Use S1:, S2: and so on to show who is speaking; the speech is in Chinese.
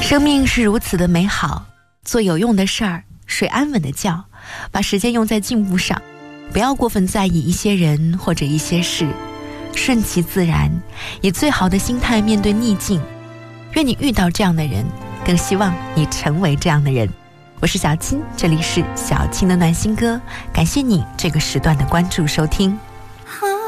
S1: 生命是如此的美好，做有用的事儿，睡安稳的觉，把时间用在进步上，不要过分在意一些人或者一些事，顺其自然，以最好的心态面对逆境。愿你遇到这样的人，更希望你成为这样的人。我是小青，这里是小青的暖心歌，感谢你这个时段的关注收听。